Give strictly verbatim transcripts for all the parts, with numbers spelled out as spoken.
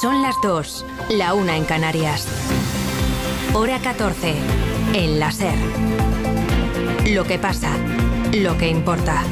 Son las dos, la una en Canarias. Hora catorce, en la SER. Lo que pasa, lo que importa.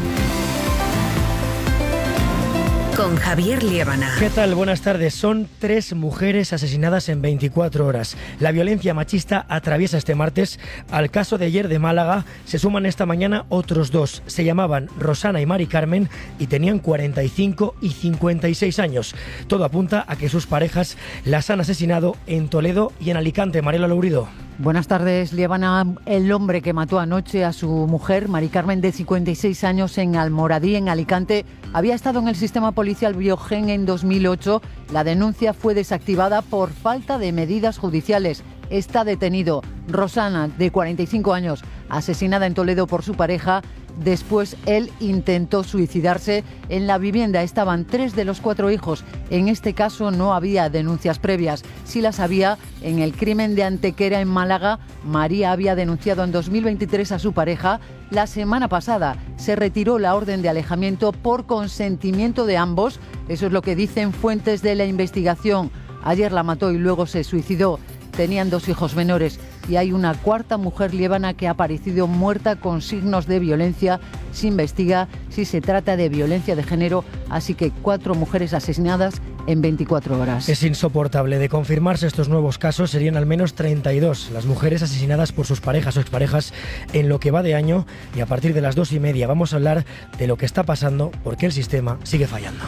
Con Javier Liébana. ¿Qué tal? Buenas tardes. Son tres mujeres asesinadas en veinticuatro horas. La violencia machista atraviesa este martes. Al caso de ayer de Málaga se suman esta mañana otros dos. Se llamaban Rosana y Mari Carmen y tenían cuarenta y cinco y cincuenta y seis años. Todo apunta a que sus parejas las han asesinado en Toledo y en Alicante. Mariela Lourido. Buenas tardes, Liébana. El hombre que mató anoche a su mujer, Mari Carmen, de cincuenta y seis años, en Almoradí, en Alicante, había estado en el sistema policial Biogen en dos mil ocho. La denuncia fue desactivada por falta de medidas judiciales. Está detenido. Rosana, de cuarenta y cinco años, asesinada en Toledo por su pareja. Después él intentó suicidarse. En la vivienda estaban tres de los cuatro hijos. En este caso no había denuncias previas. Sí las había en el crimen de Antequera en Málaga. María había denunciado en dos mil veintitrés a su pareja. La semana pasada se retiró la orden de alejamiento por consentimiento de ambos. Eso es lo que dicen fuentes de la investigación. Ayer la mató y luego se suicidó. Tenían dos hijos menores y hay una cuarta mujer liébana que ha aparecido muerta con signos de violencia. Se investiga si se trata de violencia de género, así que cuatro mujeres asesinadas en veinticuatro horas. Es insoportable. De confirmarse estos nuevos casos, serían al menos treinta y dos las mujeres asesinadas por sus parejas o exparejas en lo que va de año, y a partir de las dos y media vamos a hablar de lo que está pasando porque el sistema sigue fallando.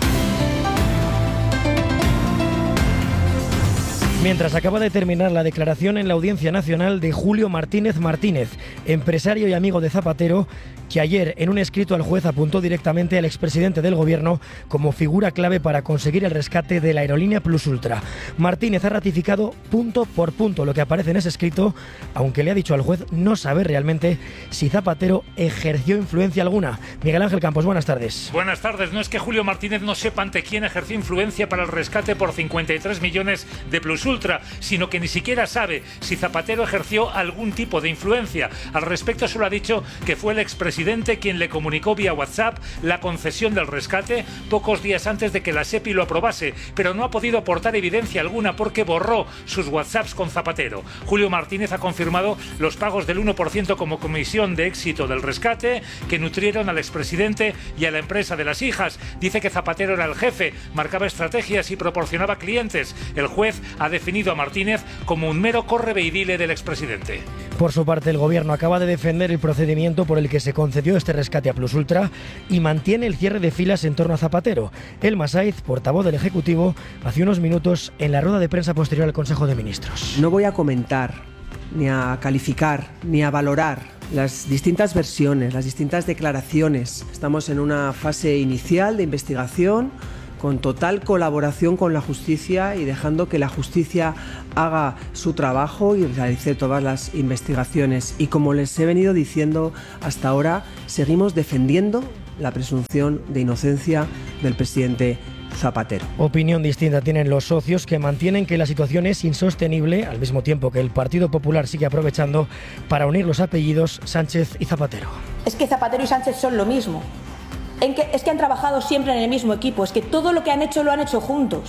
Mientras acaba de terminar la declaración en la Audiencia Nacional de Julio Martínez Martínez, empresario y amigo de Zapatero, que ayer en un escrito al juez apuntó directamente al expresidente del gobierno como figura clave para conseguir el rescate de la aerolínea Plus Ultra. Martínez ha ratificado punto por punto lo que aparece en ese escrito, aunque le ha dicho al juez no saber realmente si Zapatero ejerció influencia alguna. Miguel Ángel Campos, buenas tardes. Buenas tardes. No es que Julio Martínez no sepa ante quién ejerció influencia para el rescate por cincuenta y tres millones de Plus Ultra, sino que ni siquiera sabe si Zapatero ejerció algún tipo de influencia. Al respecto solo ha dicho que fue el expresidente quien le comunicó vía WhatsApp la concesión del rescate pocos días antes de que la SEPI lo aprobase, pero no ha podido aportar evidencia alguna porque borró sus WhatsApps con Zapatero. Julio Martínez ha confirmado los pagos del uno por ciento como comisión de éxito del rescate que nutrieron al expresidente y a la empresa de las hijas. Dice que Zapatero era el jefe, marcaba estrategias y proporcionaba clientes. El juez ha definido a Martínez como un mero correveidile del expresidente. Por su parte, el gobierno acaba de defender el procedimiento por el que se concedió este rescate a Plus Ultra y mantiene el cierre de filas en torno a Zapatero. Elma Saiz, portavoz del Ejecutivo, hace unos minutos en la rueda de prensa posterior al Consejo de Ministros. No voy a comentar, ni a calificar, ni a valorar las distintas versiones, las distintas declaraciones. Estamos en una fase inicial de investigación, con total colaboración con la justicia y dejando que la justicia haga su trabajo y realice todas las investigaciones. Y como les he venido diciendo hasta ahora, seguimos defendiendo la presunción de inocencia del presidente Zapatero. Opinión distinta tienen los socios, que mantienen que la situación es insostenible, al mismo tiempo que el Partido Popular sigue aprovechando para unir los apellidos Sánchez y Zapatero. Es que Zapatero y Sánchez son lo mismo. En que, es que han trabajado siempre en el mismo equipo, es que todo lo que han hecho lo han hecho juntos.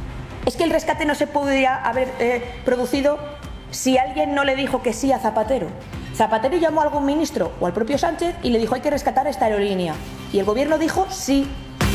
Es que el rescate no se podría haber eh, producido si alguien no le dijo que sí a Zapatero. Zapatero llamó a algún ministro o al propio Sánchez y le dijo hay que rescatar esta aerolínea. Y el gobierno dijo sí.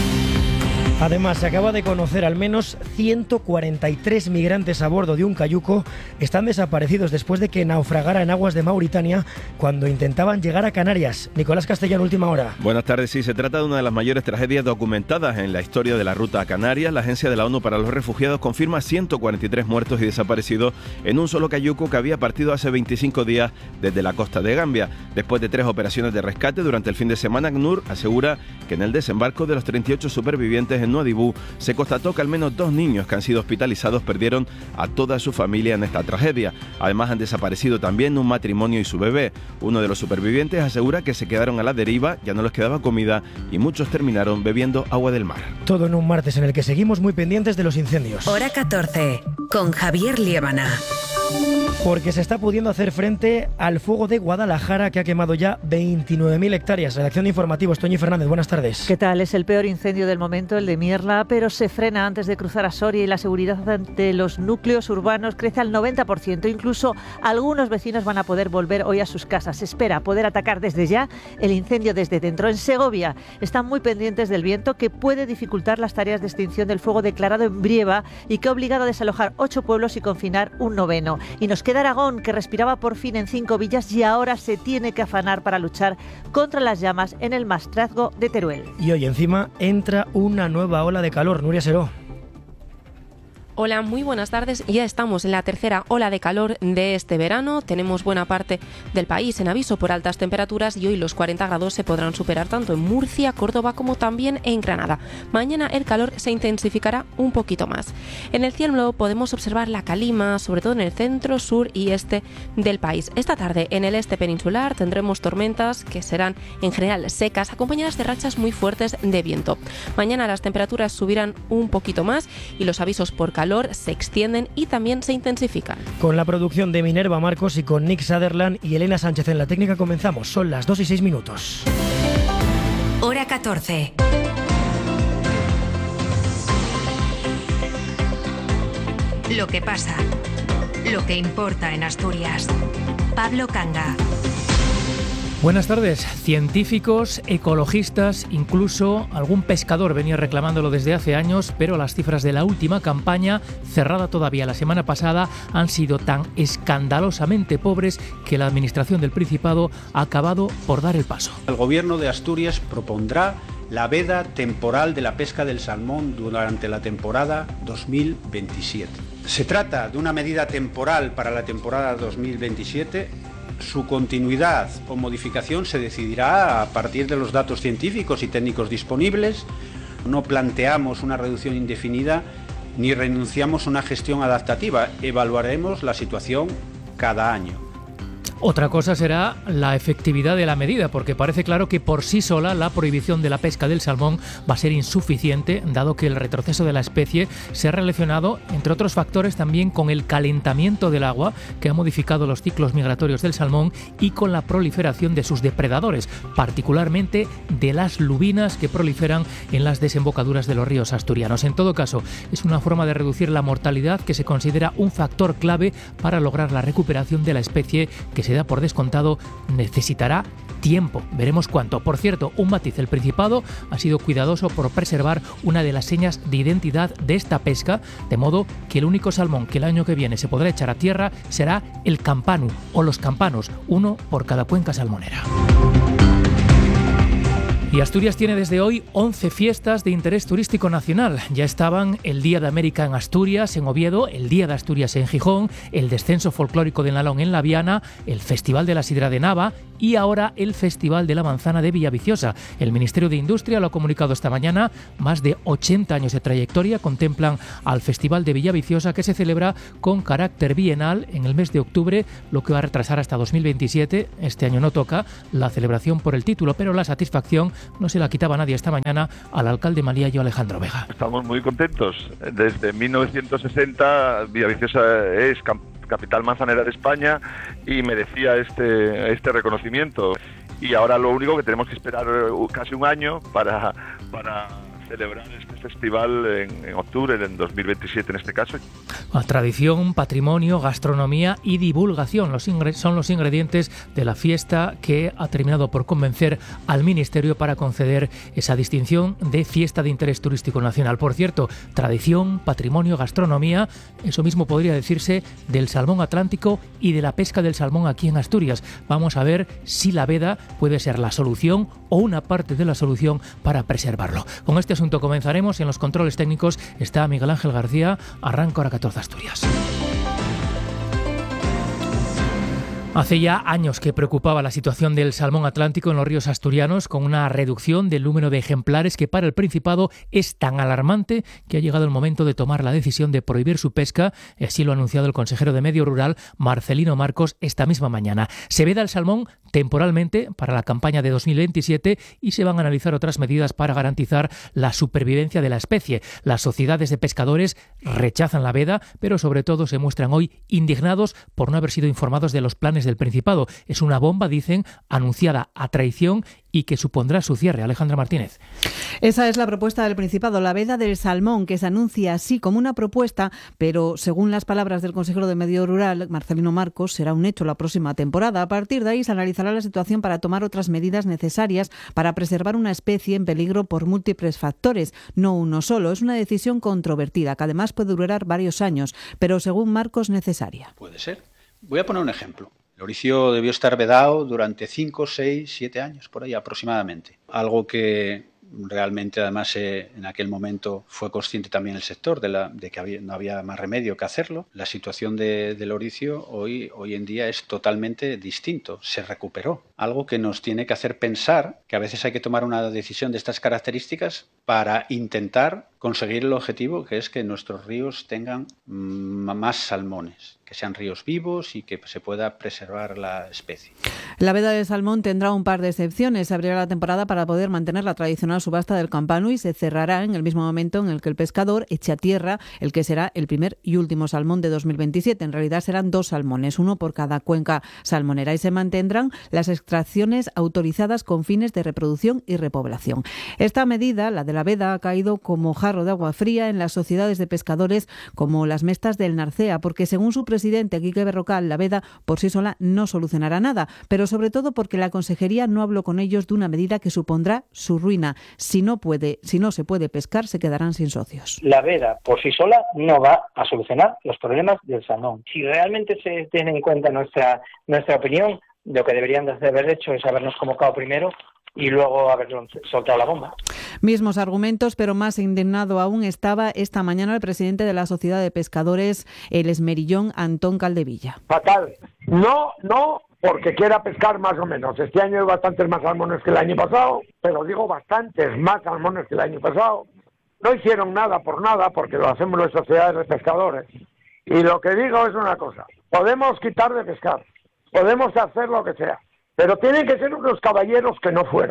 Además, se acaba de conocer al menos ciento cuarenta y tres migrantes a bordo de un cayuco están desaparecidos después de que naufragara en aguas de Mauritania cuando intentaban llegar a Canarias. Nicolás Castellano, última hora. Buenas tardes. Sí, se trata de una de las mayores tragedias documentadas en la historia de la ruta a Canarias. La Agencia de la ONU para los Refugiados confirma ciento cuarenta y tres muertos y desaparecidos en un solo cayuco que había partido hace veinticinco días desde la costa de Gambia. Después de tres operaciones de rescate durante el fin de semana, ACNUR asegura que en el desembarco de los treinta y ocho supervivientes en Nuadhibou se constató que al menos dos niños que han sido hospitalizados perdieron a toda su familia en esta tragedia. Además, han desaparecido también un matrimonio y su bebé. Uno de los supervivientes asegura que se quedaron a la deriva, ya no les quedaba comida y muchos terminaron bebiendo agua del mar. Todo en un martes en el que seguimos muy pendientes de los incendios. Hora catorce, con Javier Liébana. Porque se está pudiendo hacer frente al fuego de Guadalajara, que ha quemado ya veintinueve mil hectáreas. Redacción de Informativos, Toñi Fernández, buenas tardes. ¿Qué tal? Es el peor incendio del momento, el de Mierla, pero se frena antes de cruzar a Soria y la seguridad ante los núcleos urbanos crece al noventa por ciento. Incluso algunos vecinos van a poder volver hoy a sus casas. Se espera poder atacar desde ya el incendio desde dentro. En Segovia están muy pendientes del viento, que puede dificultar las tareas de extinción del fuego declarado en Brieva y que ha obligado a desalojar ocho pueblos y confinar un noveno. Y nos queda Aragón, que respiraba por fin en cinco villas y ahora se tiene que afanar para luchar contra las llamas en el Maestrazgo de Teruel. Y hoy encima entra una nueva ola de calor. Nuria Seró. Hola, muy buenas tardes. Ya estamos en la tercera ola de calor de este verano. Tenemos buena parte del país en aviso por altas temperaturas y hoy los cuarenta grados se podrán superar tanto en Murcia, Córdoba como también en Granada. Mañana el calor se intensificará un poquito más. En el cielo podemos observar la calima, sobre todo en el centro, sur y este del país. Esta tarde en el este peninsular tendremos tormentas que serán en general secas, acompañadas de rachas muy fuertes de viento. Mañana las temperaturas subirán un poquito más y los avisos por calor se extienden y también se intensifican. Con la producción de Minerva Marcos y con Nick Sutherland y Elena Sánchez en la técnica comenzamos. Son las dos y seis minutos. Hora catorce. Lo que pasa, lo que importa en Asturias. Pablo Canga. Buenas tardes. Científicos, ecologistas, incluso algún pescador venía reclamándolo desde hace años, pero las cifras de la última campaña, cerrada todavía la semana pasada, han sido tan escandalosamente pobres que la Administración del Principado ha acabado por dar el paso. El Gobierno de Asturias propondrá la veda temporal de la pesca del salmón durante la temporada dos mil veintisiete. Se trata de una medida temporal para la temporada dos mil veintisiete. Su continuidad o modificación se decidirá a partir de los datos científicos y técnicos disponibles. No planteamos una reducción indefinida ni renunciamos a una gestión adaptativa. Evaluaremos la situación cada año. Otra cosa será la efectividad de la medida, porque parece claro que por sí sola la prohibición de la pesca del salmón va a ser insuficiente, dado que el retroceso de la especie se ha relacionado, entre otros factores, también con el calentamiento del agua, que ha modificado los ciclos migratorios del salmón, y con la proliferación de sus depredadores, particularmente de las lubinas que proliferan en las desembocaduras de los ríos asturianos. En todo caso, es una forma de reducir la mortalidad que se considera un factor clave para lograr la recuperación de la especie, que se da por descontado necesitará tiempo. Veremos cuánto. Por cierto, un matiz: el Principado ha sido cuidadoso por preservar una de las señas de identidad de esta pesca, de modo que el único salmón que el año que viene se podrá echar a tierra será el campanu o los campanos, uno por cada cuenca salmonera. Y Asturias tiene desde hoy once fiestas de interés turístico nacional. Ya estaban el Día de América en Asturias, en Oviedo, el Día de Asturias en Gijón, el Descenso Folclórico de Nalón en La Viana, el Festival de la Sidra de Nava y ahora el Festival de la Manzana de Villaviciosa. El Ministerio de Industria lo ha comunicado esta mañana. Más de ochenta años de trayectoria contemplan al Festival de Villaviciosa, que se celebra con carácter bienal en el mes de octubre, lo que va a retrasar hasta dos mil veintisiete. Este año no toca la celebración por el título, pero la satisfacción no se la quitaba nadie esta mañana al alcalde malayo Alejandro Vega. Estamos muy contentos. Desde mil novecientos sesenta Villaviciosa es capital manzanera de España y merecía este, este reconocimiento. Y ahora lo único que tenemos que esperar casi un año para, para celebrar este festival en, en octubre, en dos mil veintisiete en este caso. A tradición, patrimonio, gastronomía y divulgación los ingre- son los ingredientes de la fiesta que ha terminado por convencer al Ministerio para conceder esa distinción de fiesta de interés turístico nacional. Por cierto, tradición, patrimonio, gastronomía, eso mismo podría decirse del salmón atlántico y de la pesca del salmón aquí en Asturias. Vamos a ver si la veda puede ser la solución o una parte de la solución para preservarlo. Con este asunto comenzaremos. En los controles técnicos está Miguel Ángel García. Arranca Hora catorce Asturias. Hace ya años que preocupaba la situación del salmón atlántico en los ríos asturianos, con una reducción del número de ejemplares que para el Principado es tan alarmante que ha llegado el momento de tomar la decisión de prohibir su pesca. Así lo ha anunciado el consejero de Medio Rural, Marcelino Marcos, esta misma mañana. Se veda el salmón temporalmente para la campaña de dos mil veintisiete y se van a analizar otras medidas para garantizar la supervivencia de la especie. Las sociedades de pescadores rechazan la veda, pero sobre todo se muestran hoy indignados por no haber sido informados de los planes del Principado. Es una bomba, dicen, anunciada a traición y que supondrá su cierre. Alejandra Martínez. Esa es la propuesta del Principado, la veda del salmón, que se anuncia así como una propuesta, pero según las palabras del consejero de Medio Rural, Marcelino Marcos, será un hecho la próxima temporada. A partir de ahí se analizará la situación para tomar otras medidas necesarias para preservar una especie en peligro por múltiples factores, no uno solo. Es una decisión controvertida, que además puede durar varios años, pero según Marcos, necesaria. Puede ser. Voy a poner un ejemplo. El oricio debió estar vedado durante cinco, seis, siete años, por ahí aproximadamente. Algo que realmente además eh, en aquel momento fue consciente también el sector de, la, de que había, no había más remedio que hacerlo. La situación de, del oricio hoy, hoy en día es totalmente distinto, se recuperó. Algo que nos tiene que hacer pensar que a veces hay que tomar una decisión de estas características para intentar conseguir el objetivo, que es que nuestros ríos tengan más salmones, que sean ríos vivos y que se pueda preservar la especie. La veda del salmón tendrá un par de excepciones. Se abrirá la temporada para poder mantener la tradicional subasta del campano y se cerrará en el mismo momento en el que el pescador eche a tierra el que será el primer y último salmón de dos mil veintisiete. En realidad serán dos salmones, uno por cada cuenca salmonera, y se mantendrán las extracciones autorizadas con fines de reproducción y repoblación. Esta medida, la de la veda, ha caído como jarro de agua fría en las sociedades de pescadores como las Mestas del Narcea, porque según su presidente Quique Berrocal, la veda por sí sola no solucionará nada, pero sobre todo porque la Consejería no habló con ellos de una medida que supondrá su ruina. Si no puede, si no se puede pescar, se quedarán sin socios. La veda por sí sola no va a solucionar los problemas del salmón. Si realmente se tiene en cuenta nuestra nuestra opinión, lo que deberían de haber hecho es habernos convocado primero y luego haber soltado la bomba. Mismos argumentos, pero más indignado aún estaba esta mañana el presidente de la Sociedad de Pescadores, el Esmerillón, Antón Caldevilla. Fatal. No, no, porque quiera pescar más o menos. Este año hay bastantes más salmones que el año pasado, pero digo bastantes más salmones que el año pasado. No hicieron nada por nada, porque lo hacemos las sociedades de pescadores. Y lo que digo es una cosa. Podemos quitar de pescar, podemos hacer lo que sea, pero tienen que ser unos caballeros que no fueron.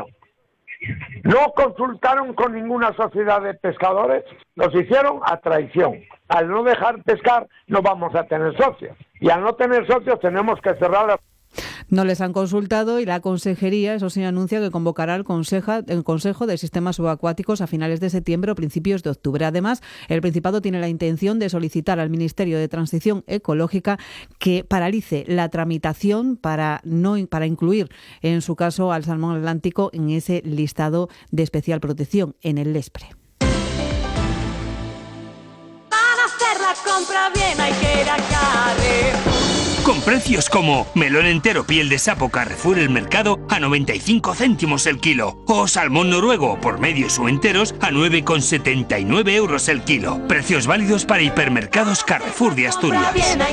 No consultaron con ninguna sociedad de pescadores, los hicieron a traición. Al no dejar pescar no vamos a tener socios, y al no tener socios tenemos que cerrar la... No les han consultado y la Consejería, eso sí, anuncia que convocará el, conseja, el Consejo de Sistemas Subacuáticos a finales de septiembre o principios de octubre. Además, el Principado tiene la intención de solicitar al Ministerio de Transición Ecológica que paralice la tramitación para, no, para incluir, en su caso, al salmón atlántico en ese listado de especial protección, en el Lespre. Para hacer la compra bien hay que ir a Carrefour. Con precios como melón entero piel de sapo Carrefour El Mercado a noventa y cinco céntimos el kilo o salmón noruego por medios o enteros a nueve con setenta y nueve euros el kilo. Precios válidos para hipermercados Carrefour de Asturias.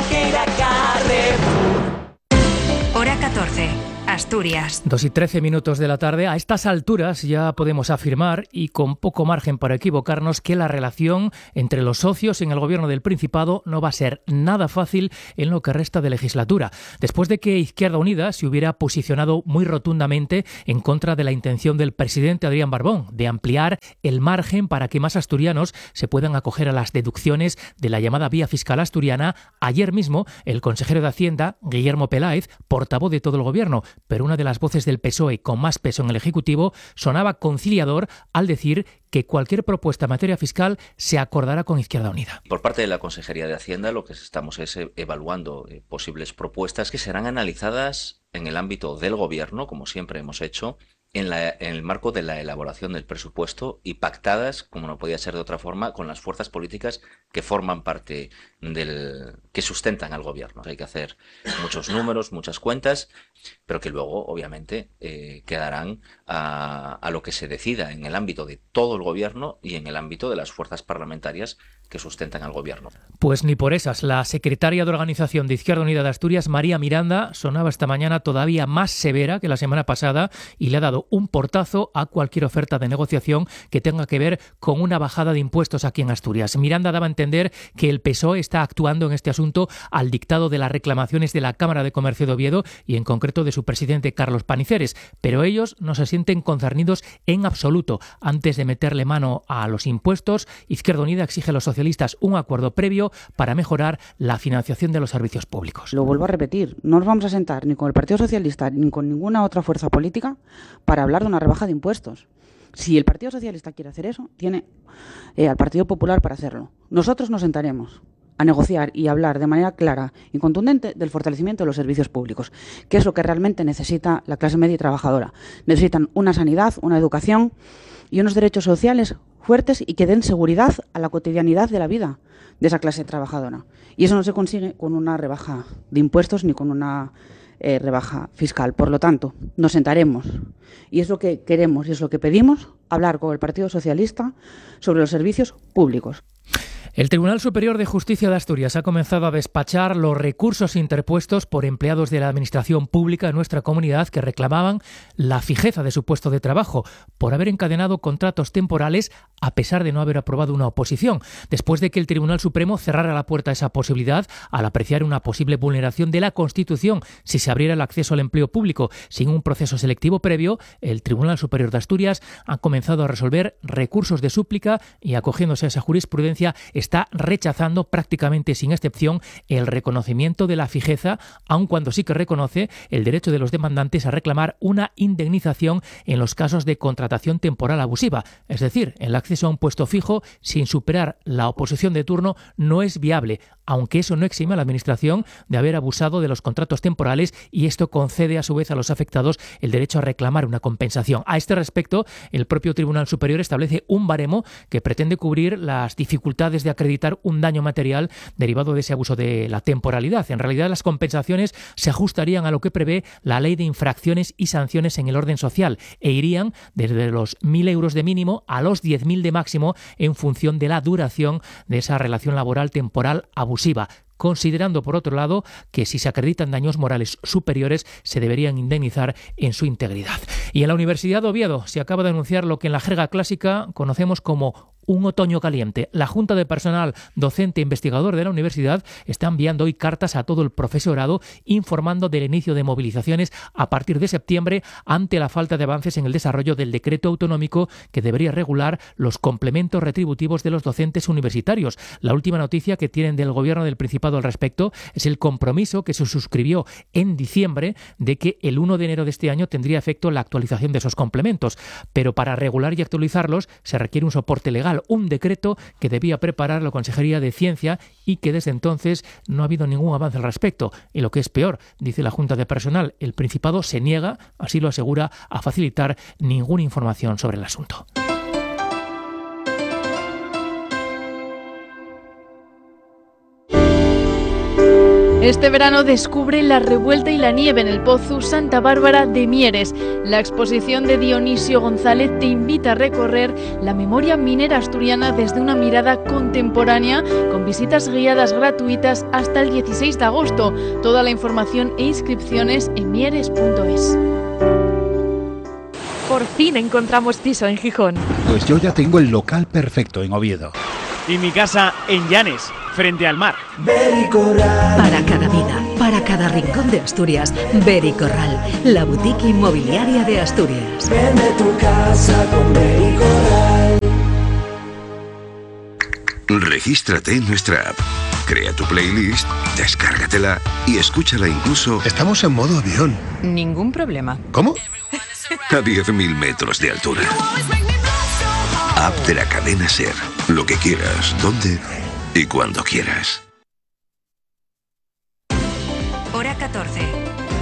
Hora catorce. Asturias. Dos y trece minutos de la tarde. A estas alturas ya podemos afirmar, y con poco margen para equivocarnos, que la relación entre los socios en el gobierno del Principado no va a ser nada fácil en lo que resta de legislatura. Después de que Izquierda Unida se hubiera posicionado muy rotundamente en contra de la intención del presidente Adrián Barbón de ampliar el margen para que más asturianos se puedan acoger a las deducciones de la llamada vía fiscal asturiana, ayer mismo el consejero de Hacienda, Guillermo Peláez, portavoz de todo el gobierno, pero una de las voces del P S O E con más peso en el Ejecutivo sonaba conciliador al decir que cualquier propuesta en materia fiscal se acordará con Izquierda Unida. Por parte de la Consejería de Hacienda lo que estamos es evaluando eh, posibles propuestas que serán analizadas en el ámbito del Gobierno, como siempre hemos hecho, en, la, en el marco de la elaboración del presupuesto y pactadas, como no podía ser de otra forma, con las fuerzas políticas que forman parte del, que sustentan al gobierno. Hay que hacer muchos números, muchas cuentas, pero que luego, obviamente, eh, quedarán a, a lo que se decida en el ámbito de todo el gobierno y en el ámbito de las fuerzas parlamentarias que sustentan al gobierno. Pues ni por esas. La secretaria de Organización de Izquierda Unida de Asturias, María Miranda, sonaba esta mañana todavía más severa que la semana pasada y le ha dado un portazo a cualquier oferta de negociación que tenga que ver con una bajada de impuestos aquí en Asturias. Miranda daba a entender que el P S O E está actuando en este asunto al dictado de las reclamaciones de la Cámara de Comercio de Oviedo y en concreto de su presidente Carlos Paniceres, pero ellos no se sienten concernidos en absoluto. Antes de meterle mano a los impuestos, Izquierda Unida exige a los socialistas un acuerdo previo para mejorar la financiación de los servicios públicos. Lo vuelvo a repetir, no nos vamos a sentar ni con el Partido Socialista ni con ninguna otra fuerza política para hablar de una rebaja de impuestos. Si el Partido Socialista quiere hacer eso, tiene eh, al Partido Popular para hacerlo. Nosotros nos sentaremos a negociar y hablar de manera clara y contundente del fortalecimiento de los servicios públicos, que es lo que realmente necesita la clase media y trabajadora. Necesitan una sanidad, una educación y unos derechos sociales fuertes y que den seguridad a la cotidianidad de la vida de esa clase trabajadora. Y eso no se consigue con una rebaja de impuestos ni con una eh, rebaja fiscal. Por lo tanto, nos sentaremos, y es lo que queremos y es lo que pedimos, hablar con el Partido Socialista sobre los servicios públicos. El Tribunal Superior de Justicia de Asturias ha comenzado a despachar los recursos interpuestos por empleados de la Administración Pública de nuestra comunidad que reclamaban la fijeza de su puesto de trabajo por haber encadenado contratos temporales a pesar de no haber aprobado una oposición, después de que el Tribunal Supremo cerrara la puerta a esa posibilidad al apreciar una posible vulneración de la Constitución si se abriera el acceso al empleo público sin un proceso selectivo previo. El Tribunal Superior de Asturias ha comenzado a resolver recursos de súplica y, acogiéndose a esa jurisprudencia, está rechazando prácticamente sin excepción el reconocimiento de la fijeza, aun cuando sí que reconoce el derecho de los demandantes a reclamar una indemnización en los casos de contratación temporal abusiva. Es decir, el acceso a un puesto fijo sin superar la oposición de turno no es viable, aunque eso no exime a la Administración de haber abusado de los contratos temporales, y esto concede a su vez a los afectados el derecho a reclamar una compensación. A este respecto, el propio Tribunal Superior establece un baremo que pretende cubrir las dificultades de acreditar un daño material derivado de ese abuso de la temporalidad. En realidad, las compensaciones se ajustarían a lo que prevé la Ley de Infracciones y Sanciones en el Orden Social e irían desde los mil euros de mínimo a los diez mil de máximo en función de la duración de esa relación laboral temporal abusiva, considerando, por otro lado, que si se acreditan daños morales superiores se deberían indemnizar en su integridad. Y en la Universidad de Oviedo se acaba de anunciar lo que en la jerga clásica conocemos como un otoño caliente. La Junta de Personal Docente e Investigador de la universidad está enviando hoy cartas a todo el profesorado informando del inicio de movilizaciones a partir de septiembre ante la falta de avances en el desarrollo del decreto autonómico que debería regular los complementos retributivos de los docentes universitarios. La última noticia que tienen del Gobierno del Principado al respecto es el compromiso que se suscribió en diciembre de que el uno de enero de este año tendría efecto la actualización de esos complementos. Pero para regular y actualizarlos se requiere un soporte legal, un decreto que debía preparar la Consejería de Ciencia y que desde entonces no ha habido ningún avance al respecto. Y lo que es peor, dice la Junta de Personal, el Principado se niega, así lo asegura, a facilitar ninguna información sobre el asunto. Este verano descubre La Revuelta y la Nieve en el Pozo Santa Bárbara de Mieres. La exposición de Dionisio González te invita a recorrer la memoria minera asturiana desde una mirada contemporánea, con visitas guiadas gratuitas hasta el dieciséis de agosto. Toda la información e inscripciones en mieres punto es. Por fin encontramos piso en Gijón. Pues yo ya tengo el local perfecto en Oviedo. Y mi casa en Llanes, frente al mar. Para cada vida, para cada rincón de Asturias, Bericorral, la boutique inmobiliaria de Asturias. Vende tu casa con Bericorral. Regístrate en nuestra app. Crea tu playlist, descárgatela y escúchala incluso... Estamos en modo avión. Ningún problema. ¿Cómo? A diez mil metros de altura. App de la cadena SER. Lo que quieras, donde y cuando quieras. Hora catorce.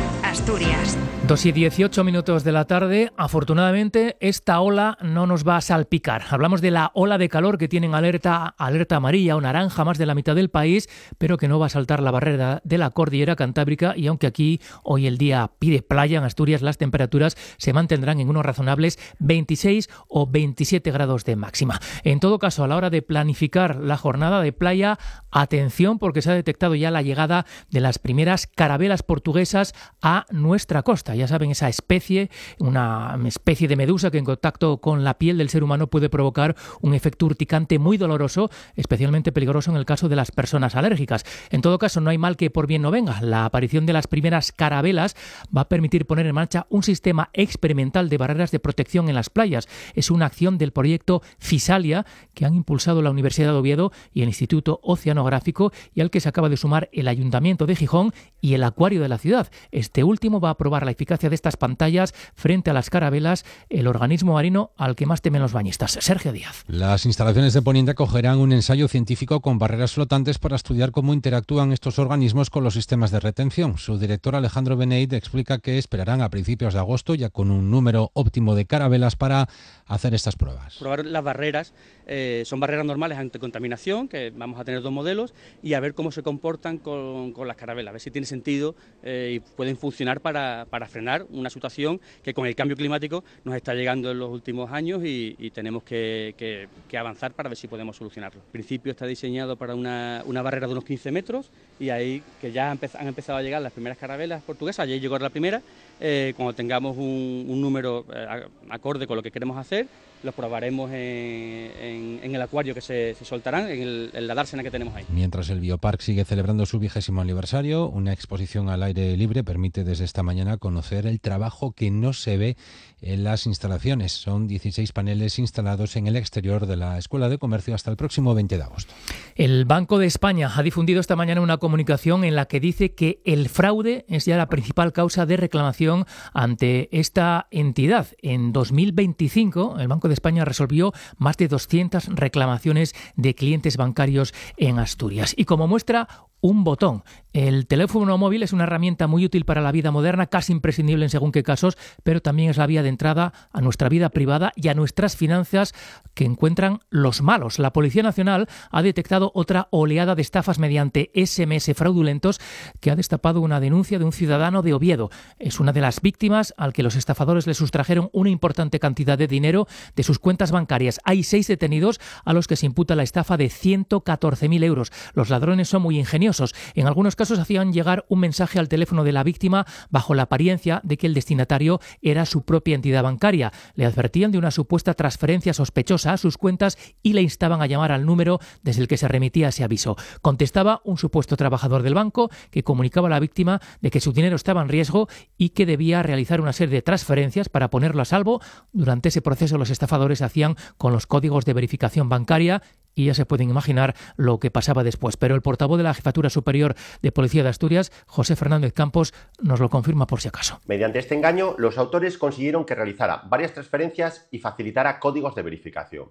Asturias. Dos y dieciocho minutos de la tarde. Afortunadamente, esta ola no nos va a salpicar. Hablamos de la ola de calor que tienen alerta, alerta amarilla o naranja más de la mitad del país, pero que no va a saltar la barrera de la cordillera cantábrica. Y aunque aquí hoy el día pide playa, en Asturias las temperaturas se mantendrán en unos razonables veintiséis o veintisiete grados de máxima. En todo caso, a la hora de planificar la jornada de playa, atención, porque se ha detectado ya la llegada de las primeras carabelas portuguesas a nuestra costa. Ya saben, esa especie, una especie de medusa que en contacto con la piel del ser humano puede provocar un efecto urticante muy doloroso, especialmente peligroso en el caso de las personas alérgicas. En todo caso, no hay mal que por bien no venga. La aparición de las primeras carabelas va a permitir poner en marcha un sistema experimental de barreras de protección en las playas. Es una acción del proyecto Fisalia que han impulsado la Universidad de Oviedo y el Instituto Oceanográfico, y al que se acaba de sumar el Ayuntamiento de Gijón y el Acuario de la ciudad. Este último va a probar la eficacia de estas pantallas frente a las carabelas, el organismo marino al que más temen los bañistas. Sergio Díaz. Las instalaciones de Poniente acogerán un ensayo científico con barreras flotantes para estudiar cómo interactúan estos organismos con los sistemas de retención. Su director Alejandro Beneid explica que esperarán a principios de agosto ya con un número óptimo de carabelas para hacer estas pruebas. Probar las barreras, eh, son barreras normales ante contaminación, que vamos a tener dos modelos, y a ver cómo se comportan con, con las carabelas, a ver si tiene sentido eh, y pueden funcionar para, para frenar una situación que con el cambio climático nos está llegando en los últimos años y, y tenemos que, que, que avanzar para ver si podemos solucionarlo. En principio está diseñado para una, una barrera de unos quince metros y ahí que ya han empezado a llegar las primeras carabelas portuguesas, ayer llegó la primera, eh, cuando tengamos un, un número eh, acorde con lo que queremos hacer, los probaremos en, en, en el acuario que se, se soltarán, en, el, en la dársena que tenemos ahí. Mientras el Biopark sigue celebrando su vigésimo aniversario, una exposición al aire libre permite desde esta mañana conocer el trabajo que no se ve en las instalaciones. Son dieciséis paneles instalados en el exterior de la Escuela de Comercio hasta el próximo veinte de agosto. El Banco de España ha difundido esta mañana una comunicación en la que dice que el fraude es ya la principal causa de reclamación ante esta entidad. En dos mil veinticinco, el Banco de España resolvió más de doscientas reclamaciones de clientes bancarios en Asturias. Y como muestra, un botón. El teléfono móvil es una herramienta muy útil para la vida moderna, casi imprescindible en según qué casos, pero también es la vía de entrada a nuestra vida privada y a nuestras finanzas que encuentran los malos. La Policía Nacional ha detectado otra oleada de estafas mediante ese eme ese fraudulentos que ha destapado una denuncia de un ciudadano de Oviedo. Es una de las víctimas al que los estafadores le sustrajeron una importante cantidad de dinero de sus cuentas bancarias. Hay seis detenidos a los que se imputa la estafa de ciento catorce mil euros. Los ladrones son muy ingeniosos. En algunos casos hacían llegar un mensaje al teléfono de la víctima bajo la apariencia de que el destinatario era su propia entidad bancaria. Le advertían de una supuesta transferencia sospechosa a sus cuentas y le instaban a llamar al número desde el que se remitía ese aviso. Contestaba un supuesto trabajador del banco que comunicaba a la víctima de que su dinero estaba en riesgo y que debía realizar una serie de transferencias para ponerlo a salvo. Durante ese proceso los estafadores hacían con los códigos de verificación bancaria y ya se pueden imaginar lo que pasaba después. Pero el portavoz de la Jefatura Superior de Policía de Asturias, José Fernández Campos, nos lo confirma por si acaso. Mediante este engaño, los autores consiguieron que realizara varias transferencias y facilitara códigos de verificación.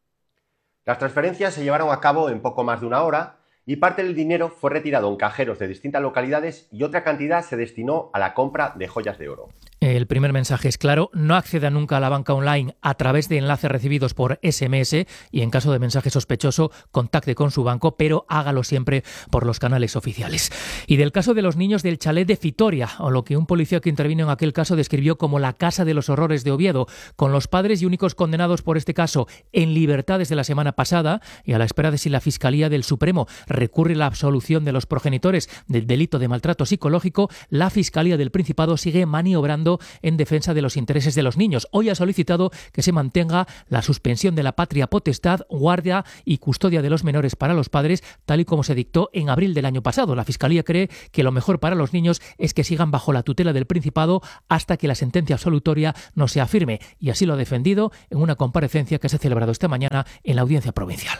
Las transferencias se llevaron a cabo en poco más de una hora y parte del dinero fue retirado en cajeros de distintas localidades y otra cantidad se destinó a la compra de joyas de oro. El primer mensaje es claro: no acceda nunca a la banca online a través de enlaces recibidos por ese eme ese y en caso de mensaje sospechoso contacte con su banco, pero hágalo siempre por los canales oficiales. Y del caso de los niños del chalet de Fitoria, o lo que un policía que intervino en aquel caso describió como la casa de los horrores de Oviedo, con los padres y únicos condenados por este caso en libertad desde la semana pasada y a la espera de si la Fiscalía del Supremo recurre la absolución de los progenitores del delito de maltrato psicológico, la Fiscalía del Principado sigue maniobrando en defensa de los intereses de los niños. Hoy ha solicitado que se mantenga la suspensión de la patria potestad, guardia y custodia de los menores para los padres, tal y como se dictó en abril del año pasado. La Fiscalía cree que lo mejor para los niños es que sigan bajo la tutela del Principado hasta que la sentencia absolutoria no sea firme, y así lo ha defendido en una comparecencia que se ha celebrado esta mañana en la Audiencia Provincial.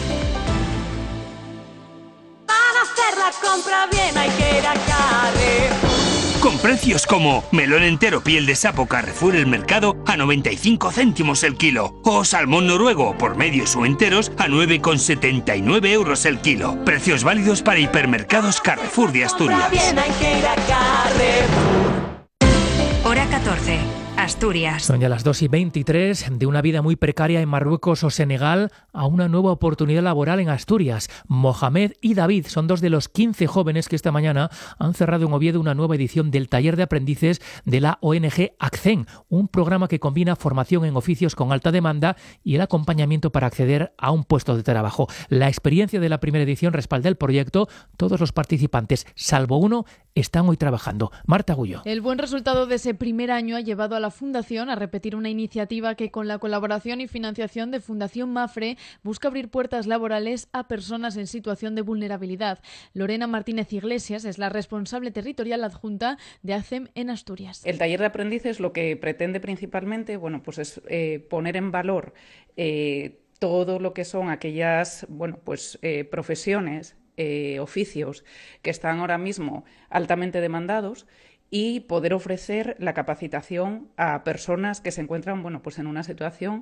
Para hacer la compra bien hay que ir a Carrefour. Con precios como melón entero piel de sapo Carrefour El Mercado a noventa y cinco céntimos el kilo o salmón noruego por medios o enteros a nueve con setenta y nueve euros el kilo. Precios válidos para hipermercados Carrefour de Asturias. Bien hay que ir a Carrefour. catorce, Asturias. Son ya las dos y veintitrés. De una vida muy precaria en Marruecos o Senegal a una nueva oportunidad laboral en Asturias. Mohamed y David son dos de los quince jóvenes que esta mañana han cerrado en Oviedo una nueva edición del taller de aprendices de la O N G ACCEN, un programa que combina formación en oficios con alta demanda y el acompañamiento para acceder a un puesto de trabajo. La experiencia de la primera edición respalda el proyecto. Todos los participantes, salvo uno, están hoy trabajando. Marta Gullo. El buen resultado de ese primer año ha llevado a la Fundación a repetir una iniciativa que, con la colaboración y financiación de Fundación Mafre, busca abrir puertas laborales a personas en situación de vulnerabilidad. Lorena Martínez Iglesias es la responsable territorial adjunta de ACCEN en Asturias. El taller de aprendices lo que pretende principalmente, bueno, pues es eh, poner en valor eh, todo lo que son aquellas, bueno, pues eh, profesiones, eh, oficios que están ahora mismo altamente demandados, y poder ofrecer la capacitación a personas que se encuentran, bueno, pues en una situación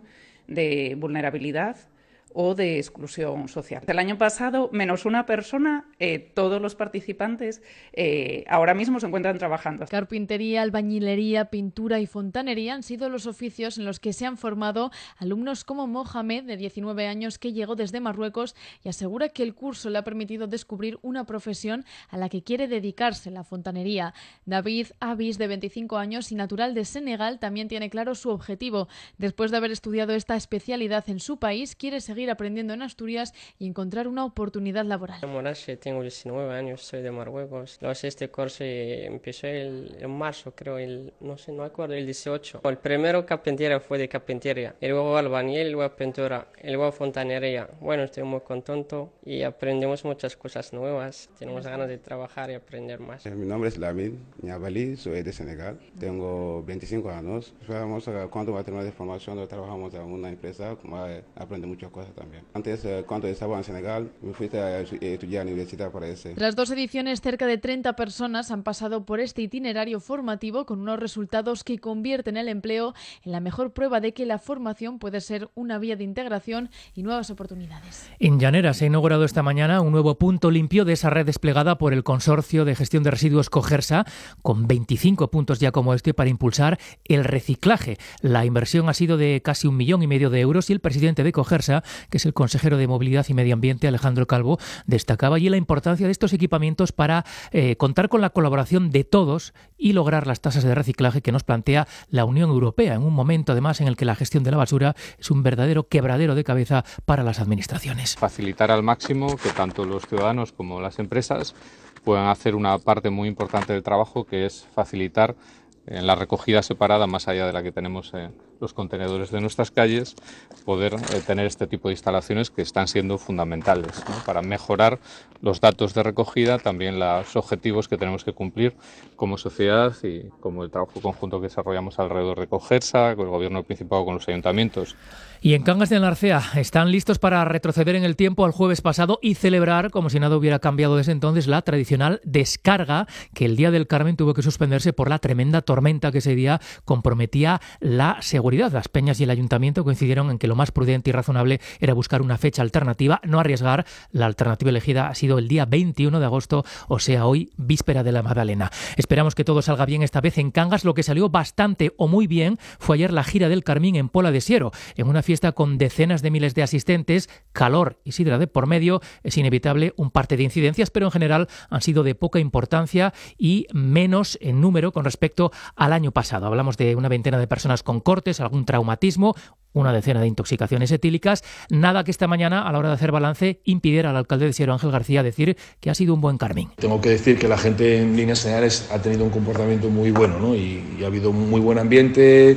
de vulnerabilidad o de exclusión social. El año pasado, menos una persona, eh, todos los participantes eh, ahora mismo se encuentran trabajando. Carpintería, albañilería, pintura y fontanería han sido los oficios en los que se han formado alumnos como Mohamed, de diecinueve años, que llegó desde Marruecos y asegura que el curso le ha permitido descubrir una profesión a la que quiere dedicarse, la fontanería. David Avis, de veinticinco años y natural de Senegal, también tiene claro su objetivo. Después de haber estudiado esta especialidad en su país, quiere seguir aprendiendo en Asturias y encontrar una oportunidad laboral. Tengo diecinueve años, soy de Marruecos. Luego este curso empezó el, en marzo, creo, el, no sé, no acuerdo, el dieciocho. El primero carpintería fue de carpintería, y luego albañil, luego pintura, y luego fontanería. Bueno, estoy muy contento y aprendemos muchas cosas nuevas. Tenemos ganas de trabajar y aprender más. Mi nombre es Lamine Niabali, soy de Senegal. Tengo veinticinco años. Esperamos cuando va a terminar de formación, trabajamos en una empresa, aprende muchas cosas también. Antes, cuando estaba en Senegal, me fui a estudiar en la universidad para ese. Tras dos ediciones, cerca de treinta personas han pasado por este itinerario formativo con unos resultados que convierten el empleo en la mejor prueba de que la formación puede ser una vía de integración y nuevas oportunidades. En Llanera se ha inaugurado esta mañana un nuevo punto limpio de esa red desplegada por el Consorcio de Gestión de Residuos Cogersa, con veinticinco puntos ya como este para impulsar el reciclaje. La inversión ha sido de casi un millón y medio de euros y el presidente de Cogersa, que es el consejero de Movilidad y Medio Ambiente, Alejandro Calvo, destacaba allí la importancia de estos equipamientos para eh, contar con la colaboración de todos y lograr las tasas de reciclaje que nos plantea la Unión Europea, en un momento además en el que la gestión de la basura es un verdadero quebradero de cabeza para las administraciones. Facilitar al máximo que tanto los ciudadanos como las empresas puedan hacer una parte muy importante del trabajo, que es facilitar en la recogida separada, más allá de la que tenemos en los contenedores de nuestras calles, poder eh, tener este tipo de instalaciones que están siendo fundamentales, ¿no?, para mejorar los datos de recogida, también los objetivos que tenemos que cumplir como sociedad y como el trabajo conjunto que desarrollamos alrededor de Cogersa, con el Gobierno del Principado, con los ayuntamientos. Y en Cangas de Narcea están listos para retroceder en el tiempo al jueves pasado y celebrar, como si nada hubiera cambiado desde entonces, la tradicional descarga que el día del Carmen tuvo que suspenderse por la tremenda tormenta que ese día comprometía la seguridad. Las peñas y el ayuntamiento coincidieron en que lo más prudente y razonable era buscar una fecha alternativa, no arriesgar. La alternativa elegida ha sido el día veintiuno de agosto, o sea, hoy, víspera de la Magdalena. Esperamos que todo salga bien esta vez en Cangas. Lo que salió bastante o muy bien fue ayer la gira del Carmín en Pola de Siero, en una fiesta con decenas de miles de asistentes, calor y sidra de por medio. Es inevitable un parte de incidencias, pero en general han sido de poca importancia y menos en número con respecto al año pasado. Hablamos de una veintena de personas con cortes, algún traumatismo, una decena de intoxicaciones etílicas. Nada que esta mañana, a la hora de hacer balance, impidiera al alcalde de Siero, Ángel García, decir que ha sido un buen Carmín. Tengo que decir que la gente en líneas generales ha tenido un comportamiento muy bueno, ¿no? y, y ha habido un muy buen ambiente.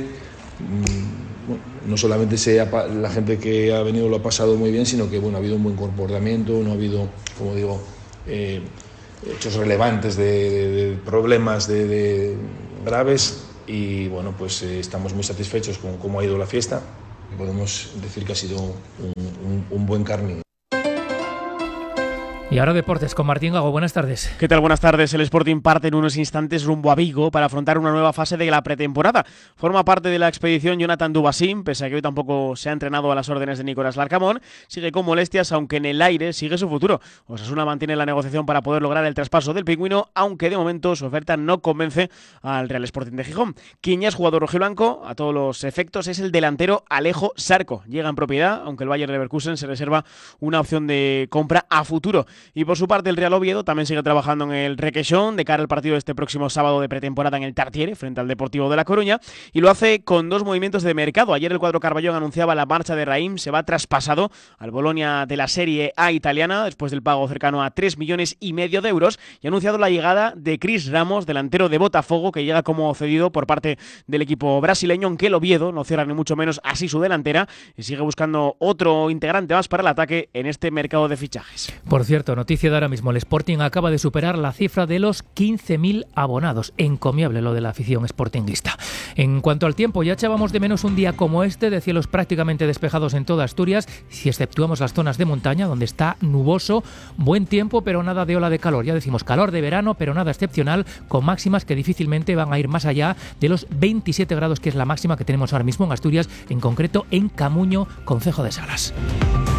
Bueno, no solamente se ha, la gente que ha venido lo ha pasado muy bien, sino que bueno, ha habido un buen comportamiento, no ha habido, como digo, eh, hechos relevantes de, de, de problemas de, de graves, y bueno, pues eh, estamos muy satisfechos con cómo ha ido la fiesta. Podemos decir que ha sido un, un, un buen Carmín. Y ahora deportes con Martín Gago. Buenas tardes. ¿Qué tal? Buenas tardes. El Sporting parte en unos instantes rumbo a Vigo para afrontar una nueva fase de la pretemporada. Forma parte de la expedición Jonathan Dubasín, pese a que hoy tampoco se ha entrenado a las órdenes de Nicolás Larcamón. Sigue con molestias, aunque en el aire sigue su futuro. Osasuna mantiene la negociación para poder lograr el traspaso del pingüino, aunque de momento su oferta no convence al Real Sporting de Gijón. Quien ya es jugador rojiblanco, a todos los efectos, es el delantero Alejo Sarco. Llega en propiedad, aunque el Bayer Leverkusen se reserva una opción de compra a futuro. Y por su parte el Real Oviedo también sigue trabajando en el Requesón de cara al partido de este próximo sábado de pretemporada en el Tartiere frente al Deportivo de La Coruña, y lo hace con dos movimientos de mercado. Ayer el cuadro Carballón anunciaba la marcha de Raim, se va traspasado al Bolonia de la Serie A italiana después del pago cercano a tres millones y medio de euros, y ha anunciado la llegada de Cris Ramos, delantero de Botafogo, que llega como cedido por parte del equipo brasileño, aunque el Oviedo no cierra ni mucho menos así su delantera y sigue buscando otro integrante más para el ataque en este mercado de fichajes. Por cierto, noticia de ahora mismo, el Sporting acaba de superar la cifra de los quince mil abonados. Encomiable lo de la afición sportinguista. En cuanto al tiempo, ya echábamos de menos un día como este, de cielos prácticamente despejados en toda Asturias, si exceptuamos las zonas de montaña, donde está nuboso, buen tiempo, pero nada de ola de calor. Ya decimos calor de verano, pero nada excepcional, con máximas que difícilmente van a ir más allá de los veintisiete grados, que es la máxima que tenemos ahora mismo en Asturias, en concreto en Camuño, concejo de Salas.